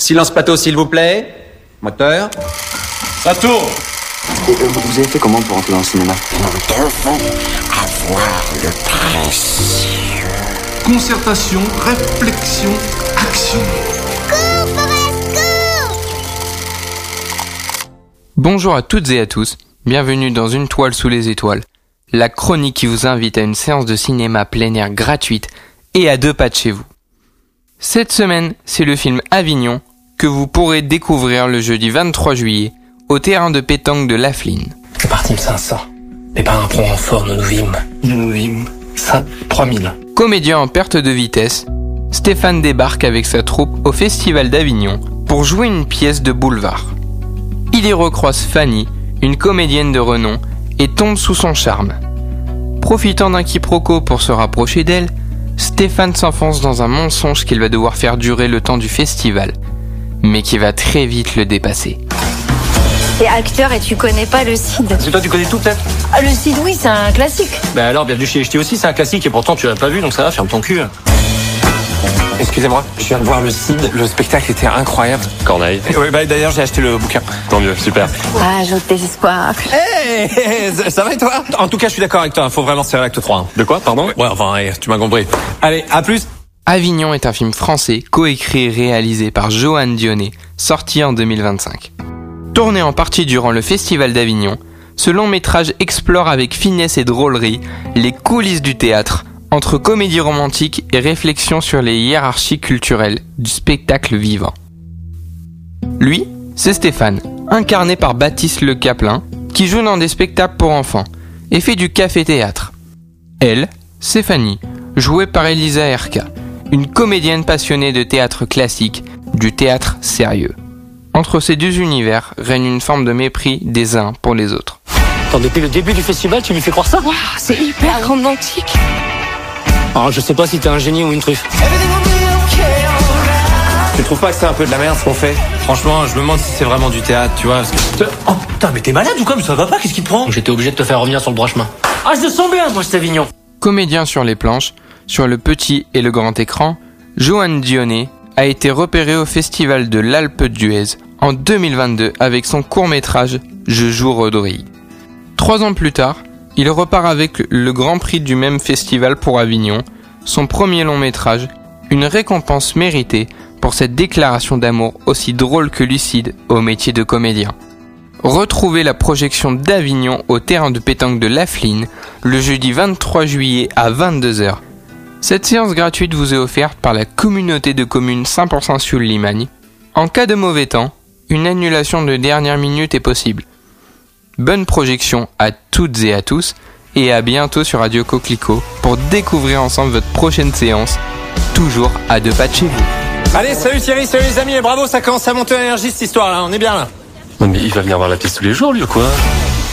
Silence plateau, s'il vous plaît. Moteur. Ça tourne. Et vous avez fait comment pour entrer dans le cinéma? Nous devons avoir le précieux. Concertation, réflexion, action. Cours, Forrest, cours! Bonjour à toutes et à tous, bienvenue dans Une toile sous les étoiles, la chronique qui vous invite à une séance de cinéma plein air gratuite et à 2 pas de chez vous. Cette semaine, c'est le film Avignon que vous pourrez découvrir le jeudi 23 juillet au terrain de pétanque de Lafline. C'est parti, 500. Les parents prend en fort, nous vîmes. Ça, 3000. Comédien en perte de vitesse, Stéphane débarque avec sa troupe au Festival d'Avignon pour jouer une pièce de boulevard. Il y recroise Fanny, une comédienne de renom, et tombe sous son charme. Profitant d'un quiproquo pour se rapprocher d'elle, Stéphane s'enfonce dans un mensonge qu'il va devoir faire durer le temps du festival, mais qui va très vite le dépasser. T'es acteur et tu connais pas le Cid. Parce que toi tu connais tout peut-être? Ah, le Cid, oui, c'est un classique. Bah alors, bienvenue chez HT aussi, c'est un classique et pourtant tu l'as pas vu donc ça va, ferme ton cul. Excusez-moi, je viens de voir le Cid, le spectacle était incroyable. Corneille. Oui, bah d'ailleurs j'ai acheté le bouquin. Tant mieux, super. Ah, j'ai de désespoir. Hey, ça va et toi? En tout cas je suis d'accord avec toi, faut vraiment serrer l'acte 3. De quoi, pardon? Ouais, enfin, tu m'as compris. Allez, à plus. Avignon est un film français coécrit et réalisé par Joanne Dionnet, sorti en 2025. Tourné en partie durant le Festival d'Avignon, ce long métrage explore avec finesse et drôlerie les coulisses du théâtre, entre comédie romantique et réflexion sur les hiérarchies culturelles du spectacle vivant. Lui, c'est Stéphane, incarné par Baptiste Le Caplin, qui joue dans des spectacles pour enfants et fait du café-théâtre. Elle, c'est Fanny, jouée par Elisa Erka, une comédienne passionnée de théâtre classique, du théâtre sérieux. Entre ces deux univers règne une forme de mépris des uns pour les autres. Attends, depuis le début du festival, tu lui fais croire ça? Waouh, c'est hyper romantique. Alors, je sais pas si t'es un génie ou une truffe. Tu trouves pas que c'est un peu de la merde ce qu'on fait? Franchement, je me demande si c'est vraiment du théâtre, tu vois, parce que... Oh putain, mais t'es malade ou quoi? Mais ça va pas, qu'est-ce qui te prend? J'étais obligé de te faire revenir sur le droit chemin. Ah, je le sens bien, moi, cet Avignon. Comédien sur les planches, sur le petit et le grand écran, Joanne Dionnet a été repéré au Festival de l'Alpe d'Huez en 2022 avec son court-métrage « Je joue Rodrigue ». 3 ans plus tard, il repart avec le Grand Prix du même festival pour Avignon, son premier long-métrage, une récompense méritée pour cette déclaration d'amour aussi drôle que lucide au métier de comédien. Retrouvez la projection d'Avignon au terrain de pétanque de Lafline le jeudi 23 juillet à 22h. Cette séance gratuite vous est offerte par la communauté de communes 100% Sioule-Limagne. En cas de mauvais temps, une annulation de dernière minute est possible. Bonne projection à toutes et à tous et à bientôt sur Radio Coquelicot pour découvrir ensemble votre prochaine séance, toujours à 2 pas de chez vous. Allez, salut Thierry, salut les amis, et bravo, ça commence à monter en énergie cette histoire là, on est bien là. Non mais il va venir voir la pièce tous les jours lui ou quoi?